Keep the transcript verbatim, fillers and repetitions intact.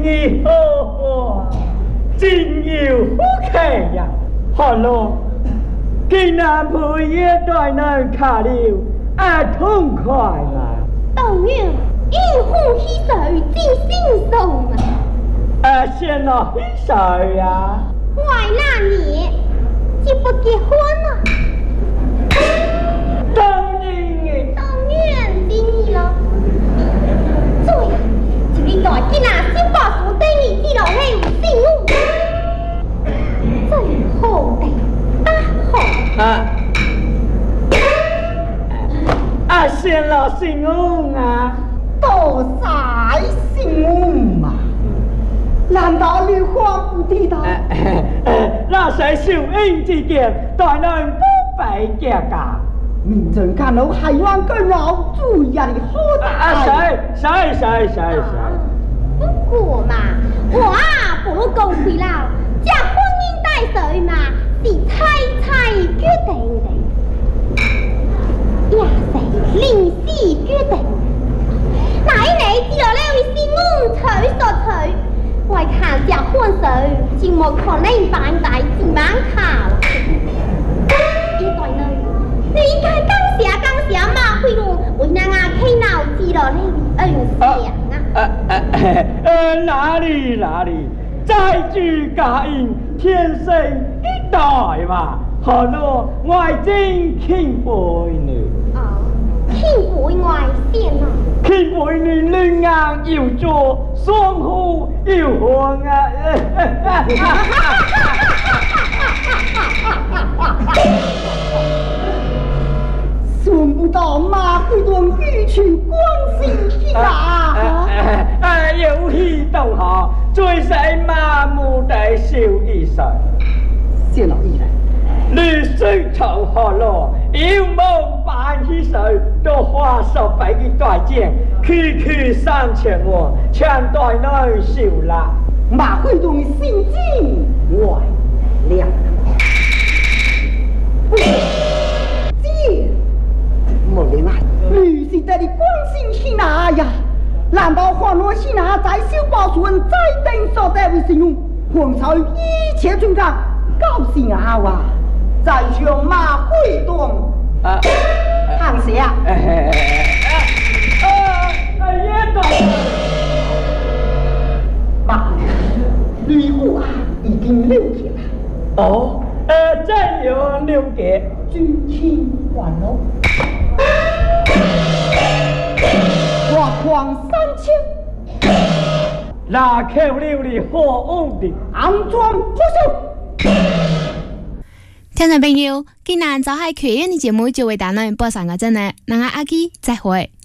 意好好，真有福气呀！好咯，今男陪也对人卡了，啊痛快啦！ 当然，因欢喜谁真心送啊！ 啊，先咯，谁呀？ 我那年结不结婚啊？ 当然嘅， 当然定你咯。对，就你代见啊，先把所对你知道你信我，最好的啊好。 啊啊，先咯，信我啊！ 多晒信我嘛？难道你话不地道？ 那谁受恩之见，待人不被价价。 民众看到海湾更老，注意啊！你好啊，谁谁谁谁谁？ 不过嘛，我啊不如讲回了，这婚姻大事嘛是猜猜决定的，也是临时决定。那你知道你会是我取所取？我看这婚事，就冇可能办大字满卡。一代女，你应该刚写刚写嘛，会用为那啊开脑知道你恩想啊。 呃呃呃，哪里哪里，再聚家应，天生一代嘛。好咯，我真钦佩你。 哦，钦佩我先啊。 钦佩你两眼要做，双虎要horn啊！ 想不到马会端欲取光心去啊！ 哎，有戏都好，最使麻木地笑一声。 谢老艺人， 你水头好咯，要冇办起手，都花手百个大件，区区三千万，全代内笑啦。 马会端心境外亮。姐，莫恋爱，你是在你关心去哪呀？难道换我去哪在小报村再等所在为信用？黄朝一切准刚，高兴啊哇！再向马会端啊，看谁啊？ 哎哎哎哎也懂。 马，吕户啊已经六天了。 哦，呃，再有六个， 军情完了。我狂三千， 那扣留你好稳定， 安装不手。 听众朋友，今日就系缺音的节目就为大家播上个阵呢，那我阿基再会。